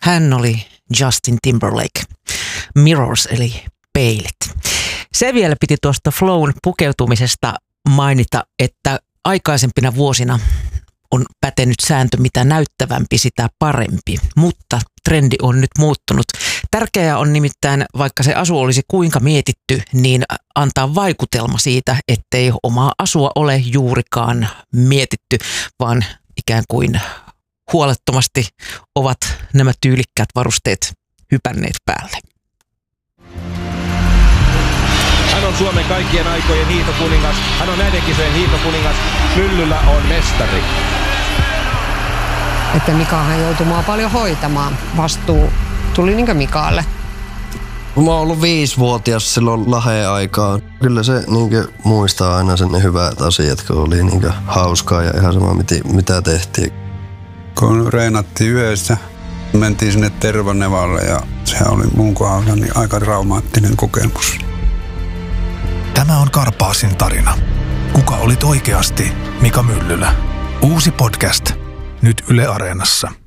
Hän oli Justin Timberlake. Mirrors eli peilit. Se vielä piti tuosta flown pukeutumisesta mainita, että aikaisempina vuosina on pätenyt sääntö, mitä näyttävämpi, sitä parempi, mutta trendi on nyt muuttunut. Tärkeää on nimittäin, vaikka se asu olisi kuinka mietitty, niin antaa vaikutelma siitä, ettei omaa asua ole juurikaan mietitty, vaan ikään kuin huolettomasti ovat nämä tyylikkäät varusteet hypänneet päälle. Hän on Suomen kaikkien aikojen hiihtokuningas. Hän on näiden kisojen hiihtokuningas. Myllyllä on mestari. Että Mikahan joutui mua paljon hoitamaan. Vastuu tuli niinkö Mikaalle. Mä oon ollut 5-vuotias silloin Laheen aikaan. Kyllä se niinkö muistaa aina sen hyvät asiat, kun oli niinkö hauskaa ja ihan sama mitä tehtiin. Kun reenattiin yössä, mentiin sinne Tervanevalle ja se oli mun kohdalla niin aika traumaattinen kokemus. Tämä on Karpaasin tarina. Kuka olit oikeasti Mika Myllylä? Uusi podcast nyt Yle Areenassa.